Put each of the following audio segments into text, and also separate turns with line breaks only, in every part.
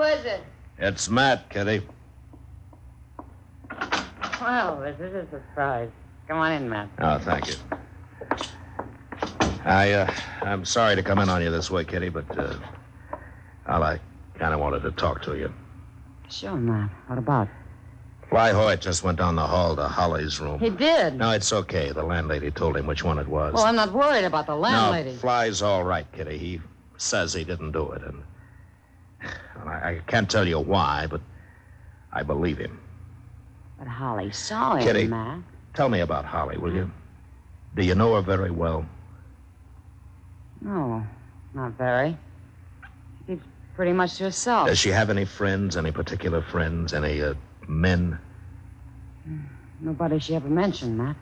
is it?
It's Matt, Kitty.
Well, this is a surprise. Come on in, Matt.
Oh, thank you. I'm sorry to come in on you this way, Kitty, but, I kind of wanted to talk to you.
Sure, Matt. What about?
Fly Hoyt just went down the hall to Holly's room.
He did?
No, it's okay. The landlady told him which one it was.
Well, I'm not worried about the landlady.
No, Fly's all right, Kitty. He says he didn't do it, and I can't tell you why, but I believe him.
But Holly saw him,
Kitty,
Matt.
Tell me about Holly, will you? Do you know her very well?
No, not very. She keeps pretty much to herself.
Does she have any friends, any particular friends, any men?
Nobody she ever mentioned, Matt.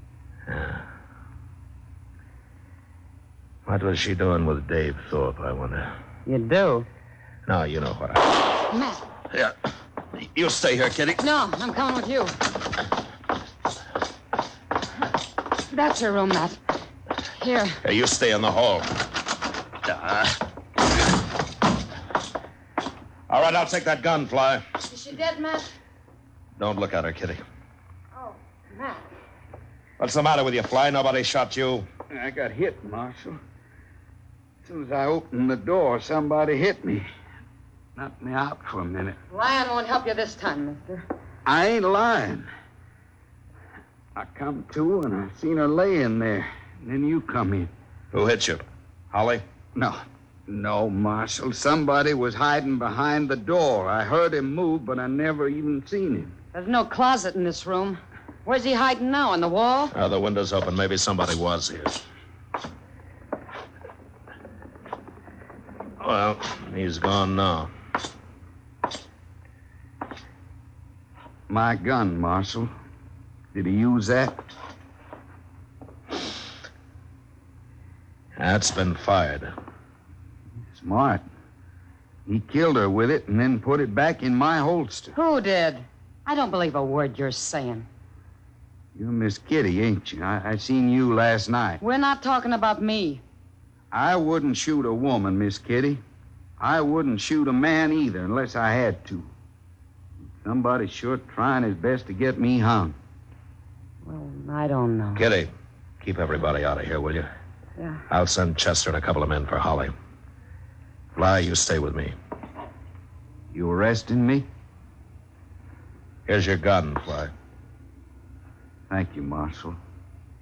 What was she doing with Dave Thorpe, I wonder?
You do?
No, you know what I...
Matt.
Yeah. You stay here, Kitty.
No, I'm coming with you. That's her room, Matt. Here.
Hey, you stay in the hall. All right, I'll take that gun, Fly.
Is she dead, Matt?
Don't look at her, Kitty.
Oh, Matt.
What's the matter with you, Fly? Nobody shot you?
I got hit, Marshal. As soon as I opened the door, somebody hit me. Knocked me out for a minute.
Lion won't help you this time, mister.
I ain't lying. I come to and I seen her laying there. And then you come in.
Who hit you? Holly?
No, Marshal. Somebody was hiding behind the door. I heard him move, but I never even seen him.
There's no closet in this room. Where's he hiding now? On the wall?
Oh, the window's open. Maybe somebody was here. Well, he's gone now.
My gun, Marshal. Did he use that?
That's been fired.
Smart. He killed her with it and then put it back in my holster.
Who did? I don't believe a word you're saying.
You're Miss Kitty, ain't you? I seen you last night.
We're not talking about me.
I wouldn't shoot a woman, Miss Kitty. I wouldn't shoot a man either unless I had to. Somebody's sure trying his best to get me hung.
Well, I don't know.
Kitty, keep everybody out of here, will you?
Yeah.
I'll send Chester and a couple of men for Holly. Fly, you stay with me.
You arresting me?
Here's your gun, Fly.
Thank you, Marshal.